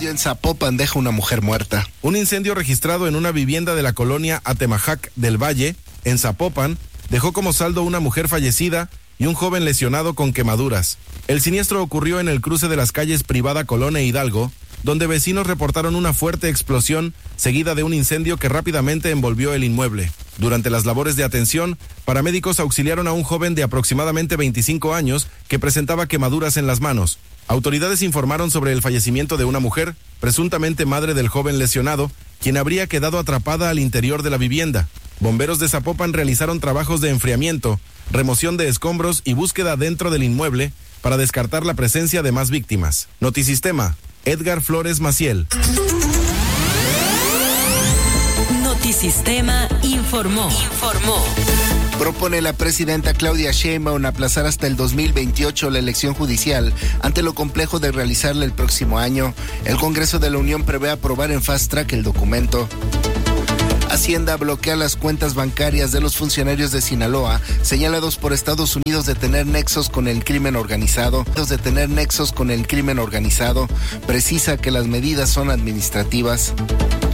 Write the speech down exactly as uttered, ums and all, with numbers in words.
incendio en Zapopan deja una mujer muerta. Un incendio registrado en una vivienda de la colonia Atemajac del Valle, en Zapopan, dejó como saldo una mujer fallecida y un joven lesionado con quemaduras. El siniestro ocurrió en el cruce de las calles Privada Colón e Hidalgo, donde vecinos reportaron una fuerte explosión seguida de un incendio que rápidamente envolvió el inmueble. Durante las labores de atención, paramédicos auxiliaron a un joven de aproximadamente veinticinco años que presentaba quemaduras en las manos. Autoridades informaron sobre el fallecimiento de una mujer, presuntamente madre del joven lesionado, quien habría quedado atrapada al interior de la vivienda. Bomberos de Zapopan realizaron trabajos de enfriamiento, remoción de escombros y búsqueda dentro del inmueble para descartar la presencia de más víctimas. Notisistema, Edgar Flores Maciel. Notisistema informó. Informó. Propone la presidenta Claudia Sheinbaum aplazar hasta el dos mil veintiocho la elección judicial ante lo complejo de realizarla el próximo año. El Congreso de la Unión prevé aprobar en fast track el documento. Hacienda bloquea las cuentas bancarias de los funcionarios de Sinaloa, señalados por Estados Unidos de tener nexos con el crimen organizado. De tener nexos con el crimen organizado, precisa que las medidas son administrativas.